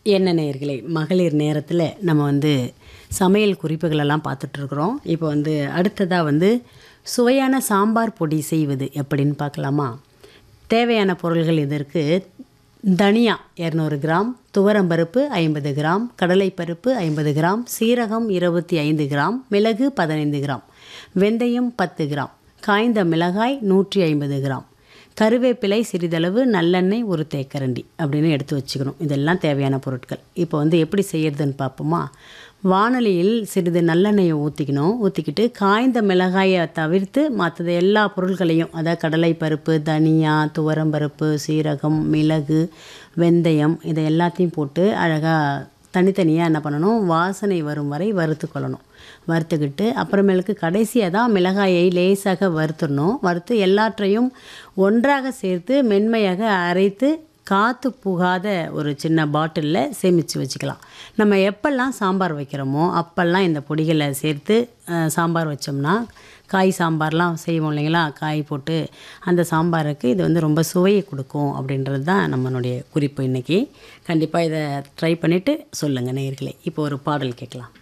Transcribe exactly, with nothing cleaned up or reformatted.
என்ன நேயர்களே, மகளிர் நேரத்தில் நம்ம வந்து சமையல் குறிப்புகளெல்லாம் பார்த்துட்ருக்குறோம். இப்போ வந்து அடுத்ததாக வந்து சுவையான சாம்பார் பொடி செய்வது எப்படின்னு பார்க்கலாமா? தேவையான பொருள்கள் இதற்கு: தனியா இரநூறு கிராம், துவரம்பருப்பு ஐம்பது கிராம், கடலைப்பருப்பு ஐம்பது கிராம், சீரகம் இருபத்தி ஐந்து கிராம், மிளகு பதினைந்து கிராம், வெந்தயம் பத்து கிராம், காய்ந்த மிளகாய் நூற்றி ஐம்பது கிராம், கருவேப்பிலை சிறிதளவு, நல்லெண்ணெய் ஒரு தேக்கரண்டி அப்படின்னு எடுத்து வச்சுக்கணும். இதெல்லாம் தேவையான பொருட்கள். இப்போ வந்து எப்படி செய்யறதுன்னு பார்ப்போமா? வாணலியில் சிறிது நல்லெண்ணெயை ஊற்றிக்கணும். ஊற்றிக்கிட்டு காய்ந்த மிளகாயை தவிர்த்து மற்றது எல்லா பொருட்களையும், அதாவது கடலைப்பருப்பு, தனியா, துவரம்பருப்பு, சீரகம், மிளகு, வெந்தயம், இதை எல்லாத்தையும் போட்டு அழகாக தனித்தனியாக என்ன பண்ணணும், வாசனை வரும் வரை வறுத்துக்கொள்ளணும். வறுத்துக்கிட்டு அப்புறமேலுக்கு கடைசியாக தான் மிளகாயை லேசாக வறுத்துடணும். வறுத்து எல்லாற்றையும் ஒன்றாக சேர்த்து மென்மையாக அரைத்து காற்று புகாத ஒரு சின்ன பாட்டிலில் சேமித்து வச்சுக்கலாம். நம்ம எப்பெல்லாம் சாம்பார் வைக்கிறோமோ அப்போல்லாம் இந்த பொடிகளை சேர்த்து சாம்பார் வச்சோம்னா, காய் சாம்பார்லாம் செய்வோம் இல்லைங்களா, காய் போட்டு அந்த சாம்பாருக்கு இது வந்து ரொம்ப சுவையை கொடுக்கும் அப்படின்றது தான் நம்மளுடைய குறிப்பு இன்றைக்கி. கண்டிப்பாக இதை ட்ரை பண்ணிவிட்டு சொல்லுங்கள் நேயர்களே. இப்போ ஒரு பாடல் கேட்கலாம்.